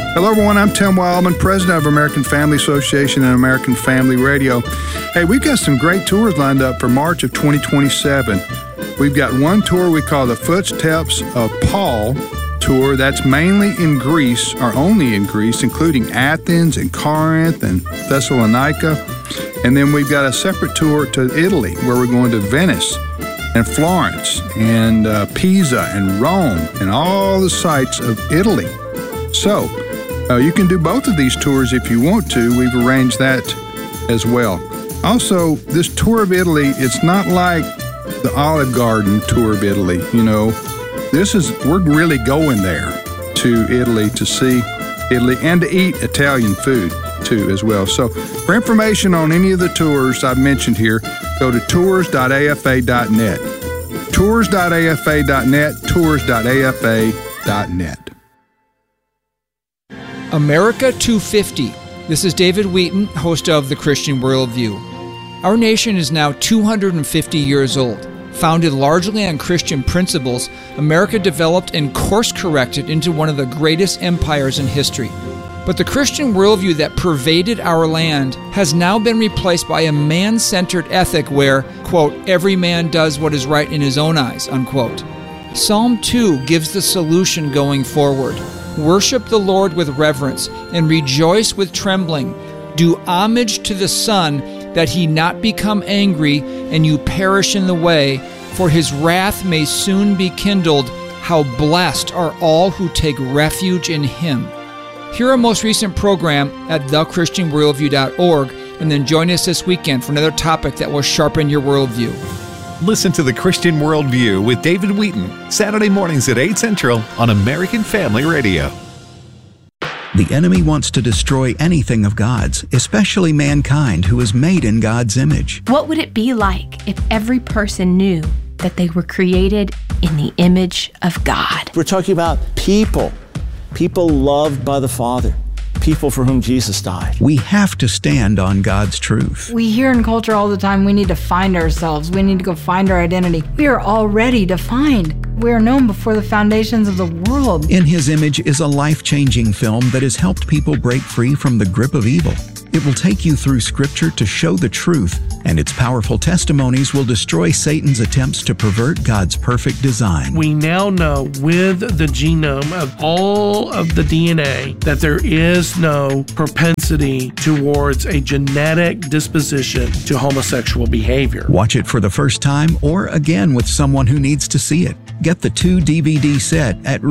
Hello, everyone. I'm Tim Wildman, president of American Family Association and American Family Radio. Hey, we've got some great tours lined up for March of 2027. We've got one tour we call the Footsteps of Paul tour. That's mainly in Greece, or only in Greece, including Athens and Corinth and Thessalonica. And then we've got a separate tour to Italy, where we're going to Venice and Florence and Pisa and Rome and all the sites of Italy. So you can do both of these tours if you want to. We've arranged that as well. Also, this tour of Italy, it's not like the Olive Garden tour of Italy. You know, we're really going there to Italy to see Italy and to eat Italian food too as well. So for information on any of the tours I've mentioned here, go to tours.afa.net. Tours.afa.net, tours.afa.net. America 250. This is David Wheaton, host of The Christian Worldview. Our nation is now 250 years old. Founded largely on Christian principles, America developed and course-corrected into one of the greatest empires in history. But the Christian worldview that pervaded our land has now been replaced by a man-centered ethic where, quote, every man does what is right in his own eyes, unquote. Psalm 2 gives the solution going forward. Worship the Lord with reverence and rejoice with trembling. Do homage to the Son, that he not become angry and you perish in the way, for his wrath may soon be kindled. How blessed are all who take refuge in him. Hear our most recent program at thechristianworldview.org, and then join us this weekend for another topic that will sharpen your worldview. Listen to The Christian Worldview with David Wheaton, Saturday mornings at 8 Central on American Family Radio. The enemy wants to destroy anything of God's, especially mankind who is made in God's image. What would it be like if every person knew that they were created in the image of God? We're talking about people loved by the Father, people for whom Jesus died. We have to stand on God's truth. We hear in culture all the time, we need to find ourselves. We need to go find our identity. We are already defined. We are known before the foundations of the world. In His Image is a life-changing film that has helped people break free from the grip of evil. It will take you through Scripture to show the truth, and its powerful testimonies will destroy Satan's attempts to pervert God's perfect design. We now know with the genome of all of the DNA that there is no propensity towards a genetic disposition to homosexual behavior. Watch it for the first time or again with someone who needs to see it. Get the 2-DVD set at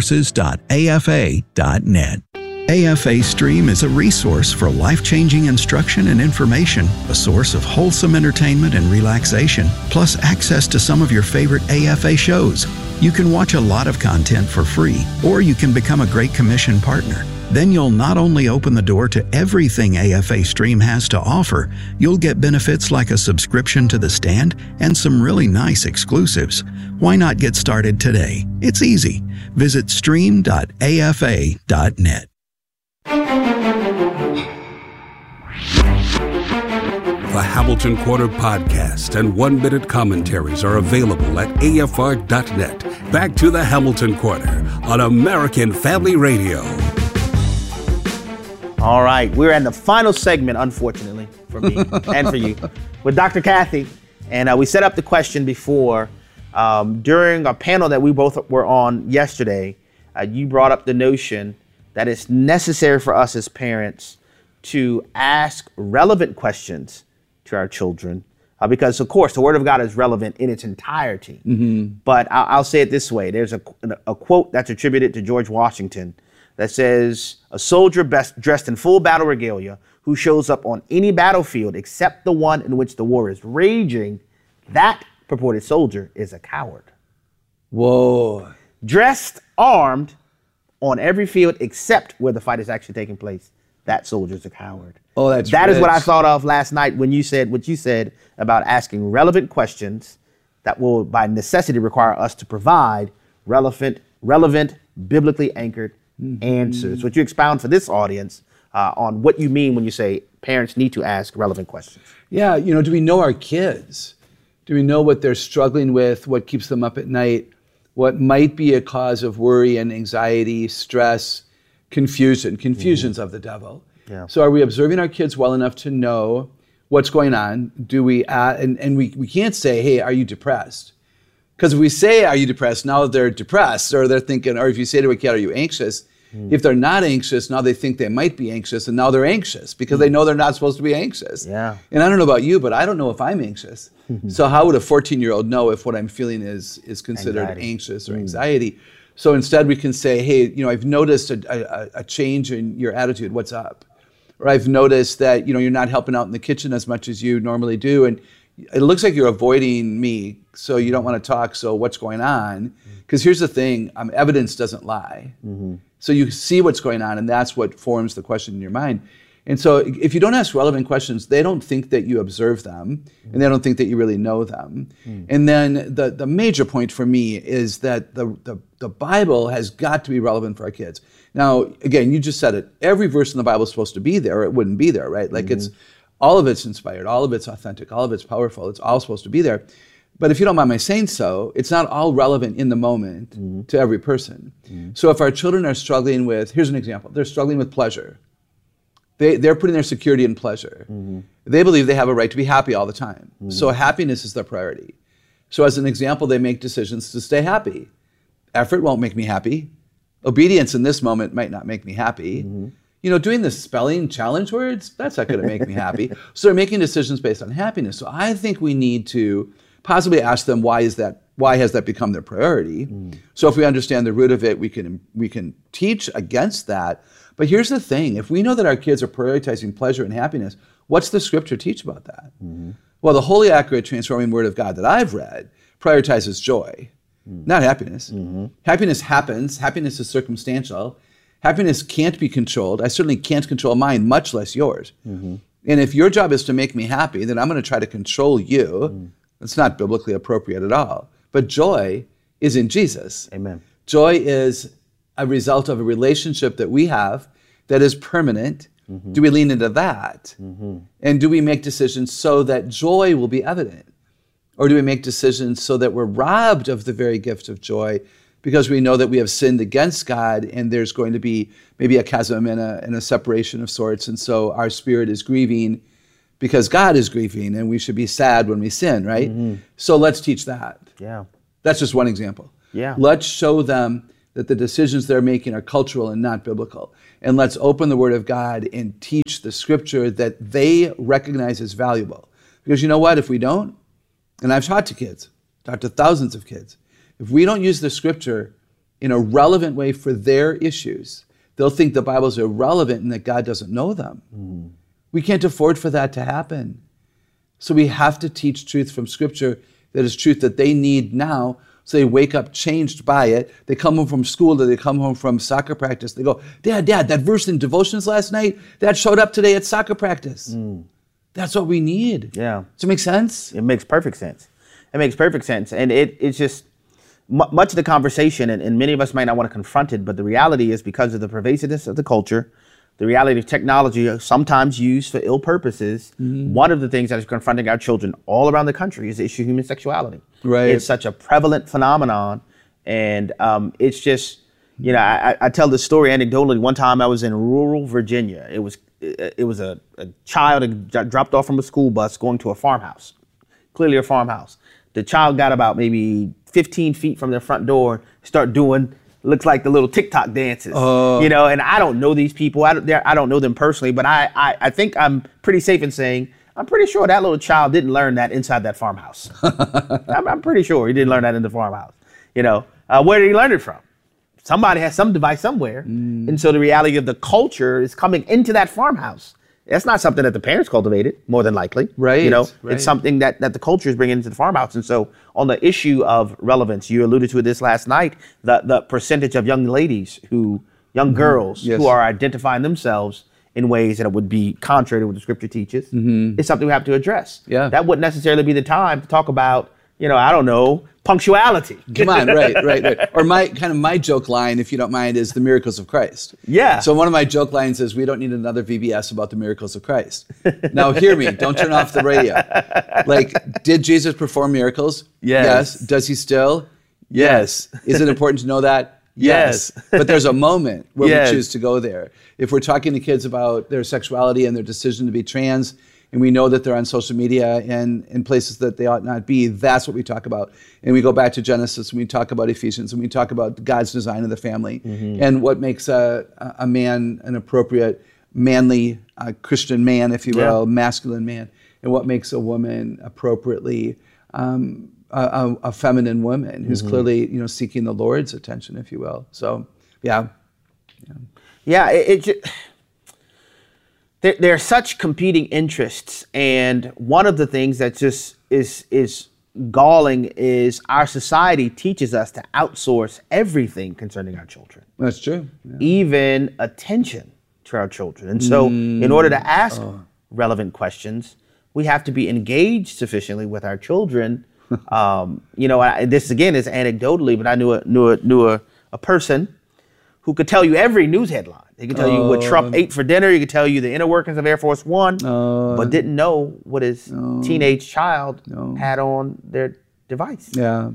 resources.afa.net. AFA Stream is a resource for life-changing instruction and information, a source of wholesome entertainment and relaxation, plus access to some of your favorite AFA shows. You can watch a lot of content for free, or you can become a Great Commission partner. Then you'll not only open the door to everything AFA Stream has to offer, you'll get benefits like a subscription to The Stand and some really nice exclusives. Why not get started today? It's easy. Visit stream.afa.net. The Hamilton Quarter podcast and 1-minute commentaries are available at afr.net. Back to the Hamilton Quarter on American Family Radio. All right, we're in the final segment, unfortunately, for me and for you, with Dr. Kathy. And we set up the question before. During a panel that we both were on yesterday, you brought up the notion that it's necessary for us as parents to ask relevant questions to our children, because, of course, the Word of God is relevant in its entirety. Mm-hmm. But I'll say it this way. There's a quote that's attributed to George Washington that says, "A soldier dressed in full battle regalia who shows up on any battlefield except the one in which the war is raging, that purported soldier is a coward." Whoa. Dressed, armed, on every field except where the fight is actually taking place, that soldier's a coward. Oh, that's That rich. is what I thought of last night when you said what you said about asking relevant questions that will, by necessity, require us to provide relevant, biblically anchored answers. Would you expound for this audience on what you mean when you say parents need to ask relevant questions? Yeah, do we know our kids? Do we know what they're struggling with, what keeps them up at night, what might be a cause of worry and anxiety, stress? confusions of the devil. Yeah. So are we observing our kids well enough to know what's going on? Do we, and we can't say, hey, are you depressed? Because if we say, are you depressed? Now they're depressed, or they're thinking, or if you say to a kid, are you anxious? If they're not anxious, now they think they might be anxious, and now they're anxious because they know they're not supposed to be anxious. Yeah. And I don't know about you, but I don't know if I'm anxious. So how would a 14-year-old know if what I'm feeling is considered anxious or anxiety? So instead we can say, hey, I've noticed a change in your attitude. What's up? Or I've noticed that, you're not helping out in the kitchen as much as you normally do, and it looks like you're avoiding me, so you don't want to talk, so what's going on? Because here's the thing, evidence doesn't lie. So you see what's going on, and that's what forms the question in your mind. And so if you don't ask relevant questions, they don't think that you observe them, and they don't think that you really know them. And then the major point for me is that the Bible has got to be relevant for our kids. Now, again, you just said it. Every verse in the Bible is supposed to be there, or it wouldn't be there, right? Like all of it's inspired, all of it's authentic, all of it's powerful. It's all supposed to be there. But if you don't mind my saying so, it's not all relevant in the moment to every person. So if our children are struggling with, here's an example, they're struggling with pleasure. They're putting their security in pleasure. They believe they have a right to be happy all the time. So happiness is their priority. So as an example, they make decisions to stay happy. Effort won't make me happy. Obedience in this moment might not make me happy. Doing the spelling challenge words, that's not going to make me happy. So they're making decisions based on happiness. So I think we need to possibly ask them, why has that become their priority? So if we understand the root of it, we can teach against that. But here's the thing, if we know that our kids are prioritizing pleasure and happiness, what's the scripture teach about that? Well, the holy, accurate, transforming word of God that I've read prioritizes joy, not happiness. Happiness happens. Happiness is circumstantial. Happiness can't be controlled. I certainly can't control mine, much less yours. And if your job is to make me happy, then I'm going to try to control you. It's not biblically appropriate at all. But joy is in Jesus. Amen. Joy is a result of a relationship that we have that is permanent. Do we lean into that? And do we make decisions so that joy will be evident? Or do we make decisions so that we're robbed of the very gift of joy because we know that we have sinned against God and there's going to be maybe a chasm and a separation of sorts, and so our spirit is grieving because God is grieving, and we should be sad when we sin, right? So let's teach that. Yeah. That's just one example. Yeah. Let's show them that the decisions they're making are cultural and not biblical. And let's open the Word of God and teach the Scripture that they recognize as valuable. Because you know what? If we don't, and I've taught to thousands of kids, if we don't use the Scripture in a relevant way for their issues, they'll think the Bible's irrelevant and that God doesn't know them. We can't afford for that to happen. So we have to teach truth from Scripture that is truth that they need now, so they wake up changed by it. They come home from school, or they come home from soccer practice. They go, Dad, that verse in devotions last night, that showed up today at soccer practice. That's what we need. Yeah. Does it make sense? It makes perfect sense. It makes perfect sense. And it's just much of the conversation, and many of us might not want to confront it, but the reality is because of the pervasiveness of the culture, the reality of technology sometimes used for ill purposes, one of the things that is confronting our children all around the country is the issue of human sexuality. Right. It's such a prevalent phenomenon, and it's just, I tell this story anecdotally. One time I was in rural Virginia. It was a child dropped off from a school bus going to a farmhouse, clearly a farmhouse. The child got about maybe 15 feet from their front door, start doing looks like the little TikTok dances, and I don't know these people. I don't know them personally, but I think I'm pretty safe in saying I'm pretty sure that little child didn't learn that inside that farmhouse. I'm pretty sure he didn't learn that in the farmhouse. Where did he learn it from? Somebody has some device somewhere. And so the reality of the culture is coming into that farmhouse. That's not something that the parents cultivated, more than likely. Right. It's something that the culture is bringing into the farmhouse. And so on the issue of relevance, you alluded to this last night, the percentage of young girls who are identifying themselves in ways that would be contrary to what the Scripture teaches is something we have to address. Yeah. That wouldn't necessarily be the time to talk about, I don't know, punctuality. Come on, right. Or my joke line, if you don't mind, is the miracles of Christ. Yeah. So one of my joke lines is, we don't need another VBS about the miracles of Christ. Now hear me, don't turn off the radio. Did Jesus perform miracles? Yes. Does he still? Yes. Is it important to know that? Yes. But there's a moment where Yes. we choose to go there. If we're talking to kids about their sexuality and their decision to be trans, and we know that they're on social media and in places that they ought not be, that's what we talk about. And we go back to Genesis, and we talk about Ephesians, and we talk about God's design of the family, and what makes a man an appropriate, manly Christian man, if you will, masculine man, and what makes a woman appropriately a feminine woman who's clearly, seeking the Lord's attention, if you will. So, yeah. There are such competing interests, and one of the things that just is galling is our society teaches us to outsource everything concerning our children. That's true. Yeah. Even attention to our children. And so in order to ask relevant questions, we have to be engaged sufficiently with our children. This again is anecdotally, but I knew a person who could tell you every news headline. He could tell you what Trump ate for dinner. He could tell you the inner workings of Air Force One, but didn't know what his teenage child had on their device. Yeah.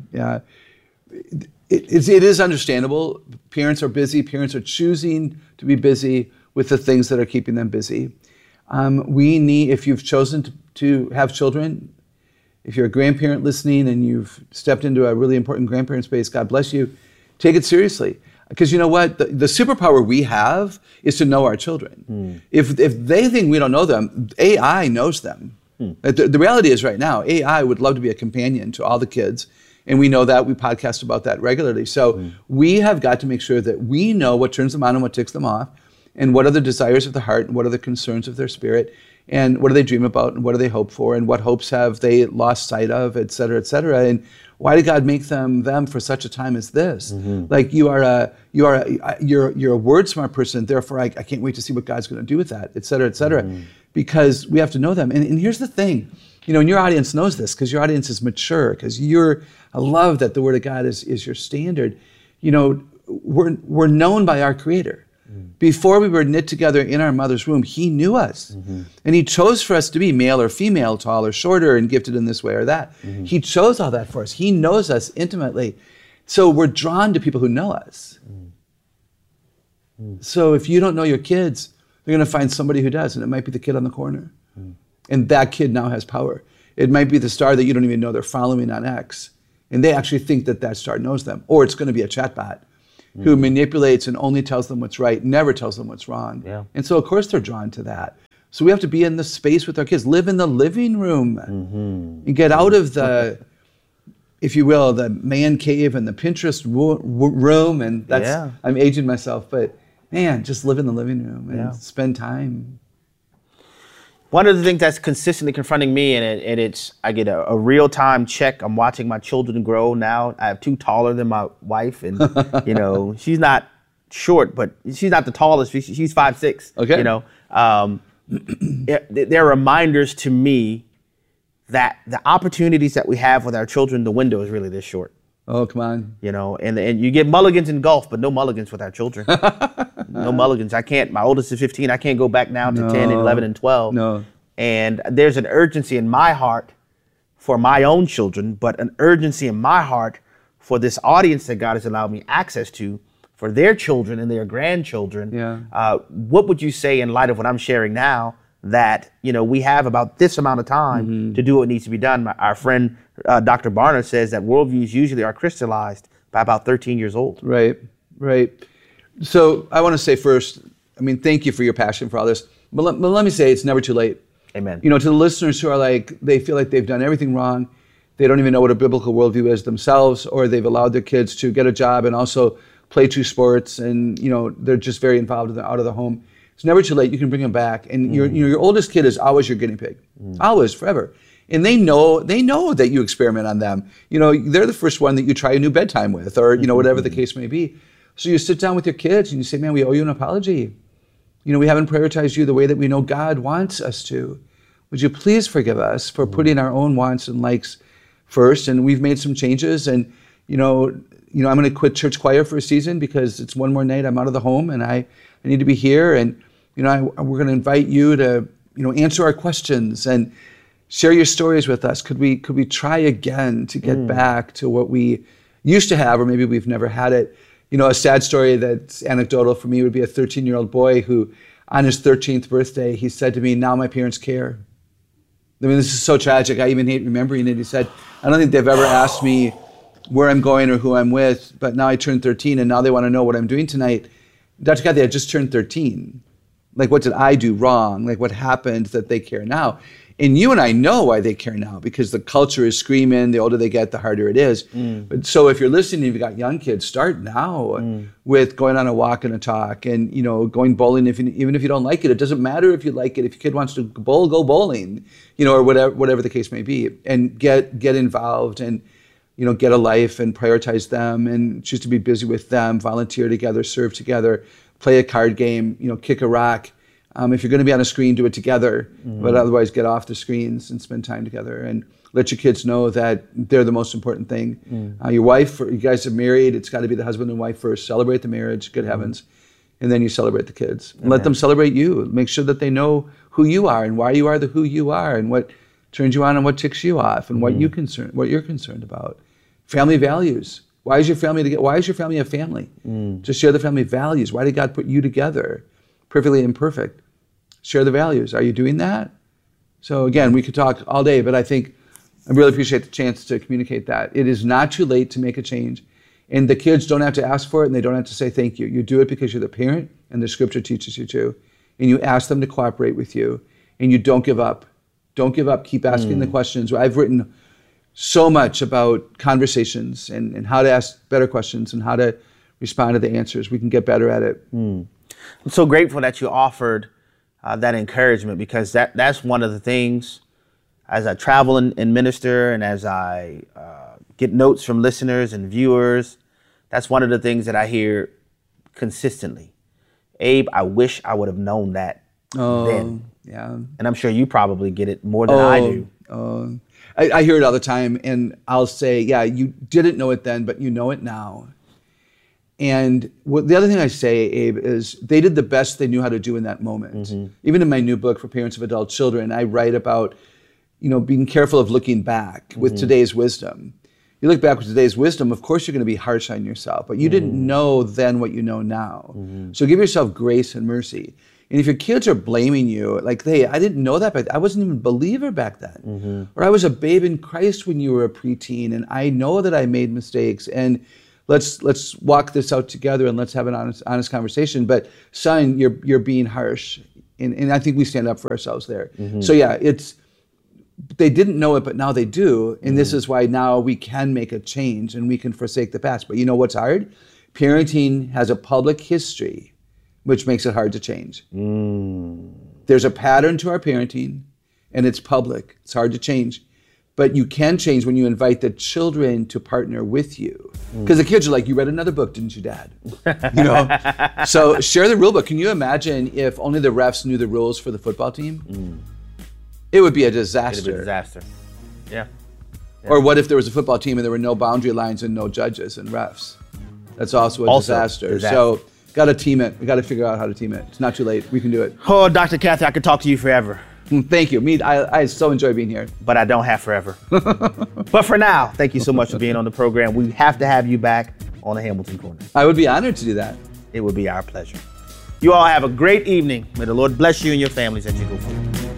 It is understandable. Parents are busy. Parents are choosing to be busy with the things that are keeping them busy. If you've chosen to have children, if you're a grandparent listening and you've stepped into a really important grandparent space, God bless you, take it seriously. Because you know what? The superpower we have is to know our children. If they think we don't know them, AI knows them. The reality is right now, AI would love to be a companion to all the kids. And we know that. We podcast about that regularly. So we have got to make sure that we know what turns them on and what ticks them off, and what are the desires of the heart, and what are the concerns of their spirit, and what do they dream about, and what do they hope for, and what hopes have they lost sight of, et cetera, et cetera. And why did God make them for such a time as this? Like you're a word smart person, therefore I can't wait to see what God's going to do with that, et cetera, because we have to know them. And here's the thing, and your audience knows this because your audience is mature, because I love that the Word of God is your standard. We're known by our Creator. Before we were knit together in our mother's womb, He knew us. And He chose for us to be male or female, tall or shorter, and gifted in this way or that. He chose all that for us. He knows us intimately. So we're drawn to people who know us. So if you don't know your kids, they're going to find somebody who does, and it might be the kid on the corner. And that kid now has power. It might be the star that you don't even know they're following on X, and they actually think that star knows them. Or it's going to be a chatbot who manipulates and only tells them what's right, never tells them what's wrong. And so, of course, they're drawn to that. So we have to be in the space with our kids, live in the living room, and get out of the, if you will, the man cave and the Pinterest room. And that's, I'm aging myself, but man, just live in the living room and spend time. One of the things that's consistently confronting me, and it's I get a real-time check. I'm watching my children grow now. I have two taller than my wife, and she's not short, but she's not the tallest. She's 5'6". Okay. They're reminders to me that the opportunities that we have with our children, the window is really this short. Oh, come on. And you get mulligans in golf, but no mulligans with our children. No mulligans. I can't. My oldest is 15. I can't go back now to 10 and 11 and 12. No. And there's an urgency in my heart for my own children, but an urgency in my heart for this audience that God has allowed me access to, for their children and their grandchildren. What would you say in light of what I'm sharing now, that we have about this amount of time to do what needs to be done? Our friend Dr. Barna says that worldviews usually are crystallized by about 13 years old. Right. So I want to say first, thank you for your passion for all this. But let me say it's never too late. Amen. To the listeners who are they feel like they've done everything wrong, they don't even know what a biblical worldview is themselves, or they've allowed their kids to get a job and also play two sports, and they're just very involved out of the home. It's never too late. You can bring them back, and your oldest kid is always your guinea pig, always, forever. And they know that you experiment on them. They're the first one that you try a new bedtime with, or whatever the case may be. So you sit down with your kids and you say, "Man, we owe you an apology. We haven't prioritized you the way that we know God wants us to. Would you please forgive us for putting our own wants and likes first? And we've made some changes, and I'm going to quit church choir for a season because it's one more night I'm out of the home, and I need to be here. And we're going to invite you to answer our questions and share your stories with us. Could we try again to get back to what we used to have, or maybe we've never had it? a sad story that's anecdotal for me would be a 13-year-old boy who, on his 13th birthday, he said to me, "Now my parents care." I mean, this is so tragic. I even hate remembering it. He said, "I don't think they've ever asked me where I'm going or who I'm with, but now I turned 13 and now they want to know what I'm doing tonight." Dr. Kathy, I just turned 13. Like, what did I do wrong? Like, what happened that they care now? And you and I know why they care now, because the culture is screaming. The older they get, the harder it is. But so if you're listening, if you've got young kids, start now with going on a walk and a talk, and going bowling. Even if you don't like it, it doesn't matter if you like it. If your kid wants to bowl, go bowling, or whatever the case may be, and get involved and get a life and prioritize them and choose to be busy with them, volunteer together, serve together, play a card game, kick a rock. If you're going to be on a screen, do it together, but otherwise get off the screens and spend time together and let your kids know that they're the most important thing. Your wife, you guys are married, it's got to be the husband and wife first. Celebrate the marriage, good heavens, and then you celebrate the kids. And let them celebrate you. Make sure that they know who you are and why you are who you are and what turns you on and what ticks you off and what you're concerned about. Family values. Why is your family a family? Just share the family values. Why did God put you together? Perfectly imperfect. Share the values. Are you doing that? So again, we could talk all day, but I think I really appreciate the chance to communicate that. It is not too late to make a change. And the kids don't have to ask for it, and they don't have to say thank you. You do it because you're the parent, and the scripture teaches you to. And you ask them to cooperate with you, and you don't give up. Don't give up. Keep asking the questions. I've written so much about conversations and how to ask better questions and how to respond to the answers. We can get better at it. I'm so grateful that you offered that encouragement, because that's one of the things, as I travel and minister and as I get notes from listeners and viewers, that's one of the things that I hear consistently. Abe, I wish I would have known that then. Yeah. And I'm sure you probably get it more than I do. I hear it all the time, and I'll say, yeah, you didn't know it then, but you know it now. And the other thing I say, Abe, is they did the best they knew how to do in that moment. Even in my new book for parents of adult children, I write about, being careful of looking back with today's wisdom. You look back with today's wisdom, of course you're going to be harsh on yourself, but you didn't know then what you know now. So give yourself grace and mercy. And if your kids are blaming you, like, hey, I didn't know that back then. I wasn't even a believer back then. Or I was a babe in Christ when you were a preteen, and I know that I made mistakes, and let's walk this out together and let's have an honest conversation. But son, you're being harsh, and I think we stand up for ourselves there. So yeah, they didn't know it, but now they do, and this is why now we can make a change and we can forsake the past. But you know what's hard? Parenting has a public history, which makes it hard to change. There's a pattern to our parenting, and it's public. It's hard to change. But you can change when you invite the children to partner with you. Because the kids are like, you read another book, didn't you, Dad? So share the rule book. Can you imagine if only the refs knew the rules for the football team? It would be a disaster. It would be a disaster. Yeah. Or what if there was a football team and there were no boundary lines and no judges and refs? That's also a disaster. So got to team it. We got to figure out how to team it. It's not too late. We can do it. Oh, Dr. Kathy, I could talk to you forever. Thank you. I so enjoy being here. But I don't have forever. But for now, thank you so much for being on the program. We have to have you back on the Hamilton Corner. I would be honored to do that. It would be our pleasure. You all have a great evening. May the Lord bless you and your families as you go forward.